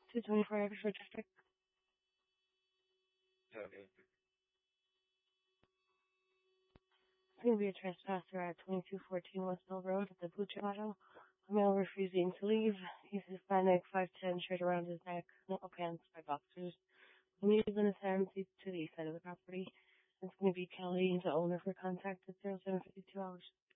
224 Extra District. Okay. It's going to be a trespasser at 2214 Westville Road at the Pucha Auto. A male refusing to leave. He's Hispanic, 5'10", shirt around his neck, no pants, 5 boxers. When he's in his hands, he's to the east side of the property. It's going to be Kelly, the owner, for contact at 0752 hours.